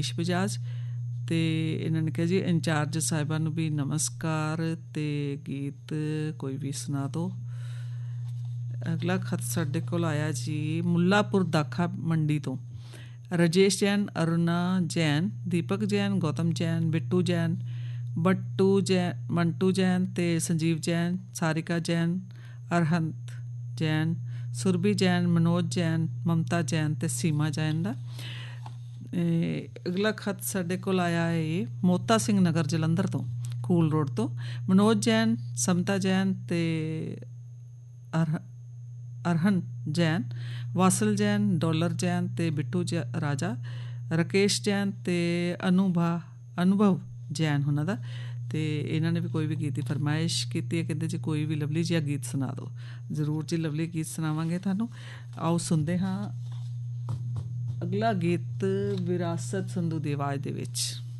ਬਜਾਜ ਅਤੇ ਇਹਨਾਂ ਨੇ ਕਿਹਾ ਜੀ ਇੰਚਾਰਜ ਸਾਹਿਬਾਂ ਨੂੰ ਵੀ ਨਮਸਕਾਰ ਅਤੇ ਗੀਤ ਕੋਈ ਵੀ ਸੁਣਾ ਦਿਓ। ਅਗਲਾ ਖਤ ਸਾਡੇ ਕੋਲ ਆਇਆ ਜੀ ਮੁੱਲਾਪੁਰ ਦਾਖਾ ਮੰਡੀ ਤੋਂ। ਰਾਜੇਸ਼ ਜੈਨ, ਅਰੁਣਾ ਜੈਨ, ਦੀਪਕ ਜੈਨ, ਗੌਤਮ ਜੈਨ, ਬਿੱਟੂ ਜੈਨ, ਮੰਟੂ ਜੈਨ ਅਤੇ ਸੰਜੀਵ ਜੈਨ, ਸਾਰਿਕਾ ਜੈਨ, ਅਰਹੰਤ ਜੈਨ, ਸੁਰਭੀ ਜੈਨ, ਮਨੋਜ ਜੈਨ, ਮਮਤਾ ਜੈਨ ਅਤੇ ਸੀਮਾ ਜੈਨ ਦਾ। ਅਗਲਾ ਖਤ ਸਾਡੇ ਕੋਲ ਆਇਆ ਹੈ ਮੋਤਾ ਸਿੰਘ ਨਗਰ ਜਲੰਧਰ ਤੋਂ, ਕੂਲ ਰੋਡ ਤੋਂ। ਮਨੋਜ ਜੈਨ, ਸਮਤਾ ਜੈਨ ਅਤੇ ਅਰਹਨ ਜੈਨ, ਵਾਸਲ ਜੈਨ, ਡੋਲਰ ਜੈਨ ਅਤੇ ਬਿੱਟੂ ਰਾਜਾ, ਰਾਕੇਸ਼ ਜੈਨ ਅਤੇ ਅਨੁਭਵ ਜੈਨ ਉਹਨਾਂ ਦਾ। ਅਤੇ ਇਹਨਾਂ ਨੇ ਵੀ ਕੋਈ ਵੀ ਗੀਤ ਦੀ ਫਰਮਾਇਸ਼ ਕੀਤੀ ਹੈ, ਕਹਿੰਦੇ ਜੀ ਕੋਈ ਵੀ ਲਵਲੀ ਜਿਹਾ ਗੀਤ ਸੁਣਾ ਦਿਓ। ਜ਼ਰੂਰ ਜੀ ਲਵਲੀ ਗੀਤ ਸੁਣਾਵਾਂਗੇ ਤੁਹਾਨੂੰ। ਆਓ ਸੁਣਦੇ ਹਾਂ ਅਗਲਾ ਗੀਤ ਵਿਰਾਸਤ ਸੰਧੂ ਦੀ ਆਵਾਜ਼ ਦੇ ਵਿੱਚ।